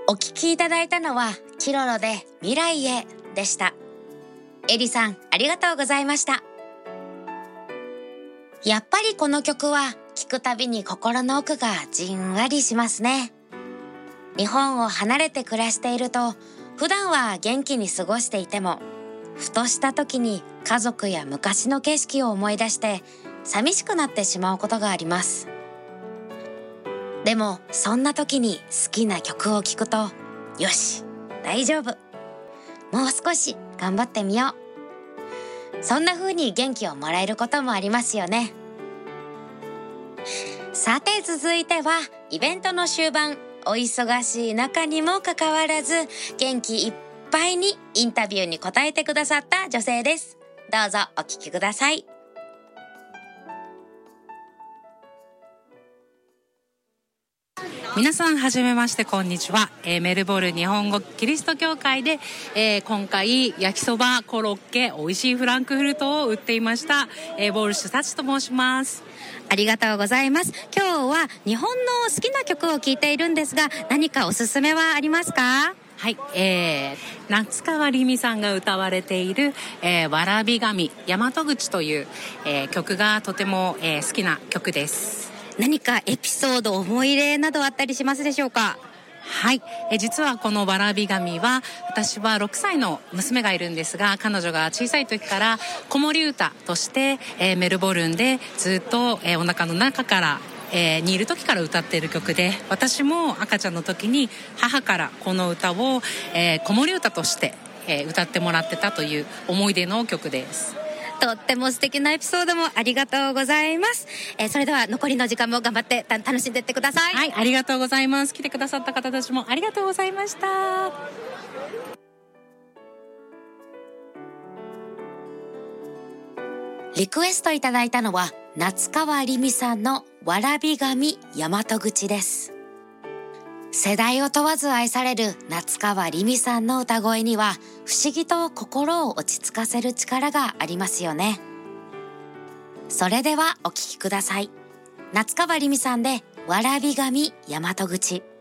お聞きいただいたのはチロロで未来へでした。エリさん、ありがとうございました。やっぱりこの曲は聴くたびに心の奥がじんわりしますね。日本を離れて暮らしていると、普段は元気に過ごしていても、ふとした時に家族や昔の景色を思い出して寂しくなってしまうことがあります。でもそんな時に好きな曲を聴くと、よし、大丈夫、もう少し頑張ってみよう、そんな風に元気をもらえることもありますよね。さて続いてはイベントの終盤、お忙しい中にもかかわらず元気いっぱいにインタビューに答えてくださった女性です。どうぞお聞きください。 皆さんはじめまして、こんにちは。メルボルン日本語キリスト教会で、今回焼きそば、コロッケ、美味しいフランクフルトを売っていました、ボールシュサチと申します。 ありがとうございます。今日は日本の好きな曲を聴いているんですが、何かおすすめはありますか？ はい、夏川りみさんが歌われている、わらび神大和口という、曲がとても、好きな曲です。 何かエピソード、思い入れなどあったりしますでしょうか？ はい、実はこのわらび神は、私は6歳の娘がいるんですが、彼女が小さい時から子守歌として、メルボルンでずっと、お腹の中からにいる時から歌っている曲で、私も赤ちゃんの時に母からこの歌を、子守歌として、歌ってもらってたという思い出の曲です。 とっても素敵なエピソードもありがとうございます。それでは残りの時間も頑張って楽しんでいってください。 はい、ありがとうございます。来てくださった方たちもありがとうございました。 リクエストいただいたのは夏川りみさんのわらび神大和口です。世代を問わず愛される夏川りみさんの歌声には、不思議と心を落ち着かせる力がありますよね。それではお聴きください。夏川りみさんでわらび神大和口。